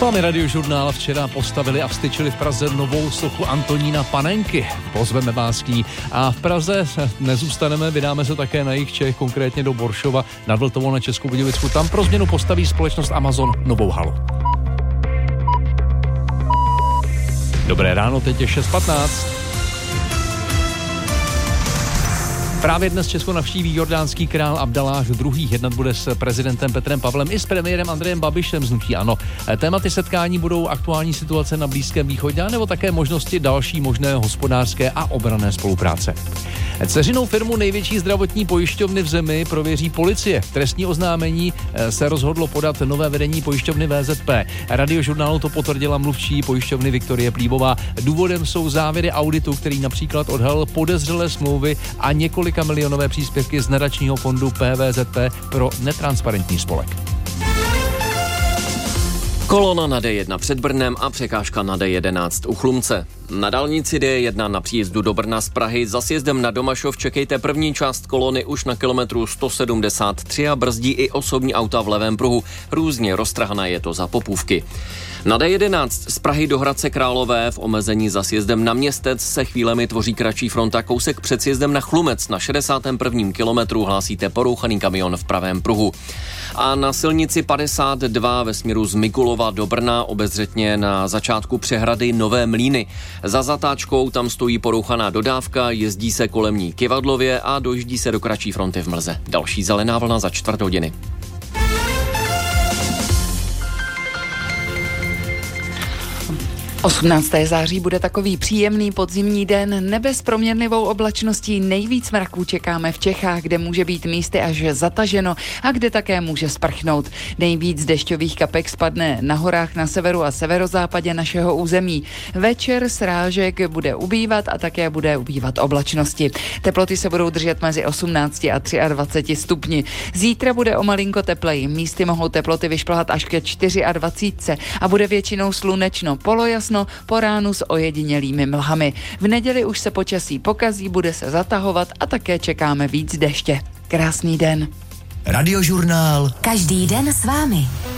vámi Radiožurnál. Včera postavili a vstyčili v Praze novou sochu Antonína Panenky. Pozveme vás k ní. A v Praze nezůstaneme, vydáme se také na jih Čech, konkrétně do Boršova nad Vltovou na Českou Budějovicku. Tam pro změnu postaví společnost Amazon novou halu. Dobré ráno, teď je 6:15. Právě dnes Česko navštíví jordánský král Abdaláh II. Jednat bude s prezidentem Petrem Pavlem i s premiérem Andrejem Babišem z hnutí ANO. Tématy setkání budou aktuální situace na Blízkém východě nebo také možnosti další možné hospodářské a obranné spolupráce. Dceřinou firmu největší zdravotní pojišťovny v zemi prověří policie. Trestní oznámení se rozhodlo podat nové vedení pojišťovny VZP. Radiožurnálu to potvrdila mluvčí pojišťovny Viktorie Plívová. Důvodem jsou závěry auditu, který například odhalil podezřelé smlouvy a několika milionové příspěvky z nadačního fondu PVZP pro netransparentní spolek. Kolona na D1 před Brnem a překážka na D11 u Chlumce. Na dálnici D1 na příjezdu do Brna z Prahy za sjezdem na Domašov čekejte první část kolony už na kilometru 173 a brzdí i osobní auta v levém pruhu. Různě roztrhané je to za Popůvky. Na D11 z Prahy do Hradce Králové v omezení za sjezdem na Městec se chvílemi tvoří kratší fronta. Kousek před sjezdem na Chlumec na 61. kilometru hlásíte porouchaný kamion v pravém pruhu. A na silnici 52 ve směru z Mikulova do Brna obezřetně na začátku přehrady Nové Mlýny. Za zatáčkou tam stojí porouchaná dodávka, jezdí se kolem ní kyvadlově a dojíždí se do kratší fronty v Mlze. Další zelená vlna za 4:15. 18. září bude takový příjemný podzimní den, nebe s proměnlivou oblačností, nejvíc mraků čekáme v Čechách, kde může být místy až zataženo a kde také může sprchnout. Nejvíc dešťových kapek spadne na horách na severu a severozápadě našeho území. Večer srážek bude ubývat a také bude ubývat oblačnosti. Teploty se budou držet mezi 18 a 23 stupni. Zítra bude o malinko tepleji, místy mohou teploty vyšplhat až ke 24 a bude většinou slunečno, polojasno, po ránu s ojedinělými mlhami. V neděli už se počasí pokazí, bude se zatahovat a také čekáme víc deště. Krásný den. Radiožurnál. Každý den s vámi.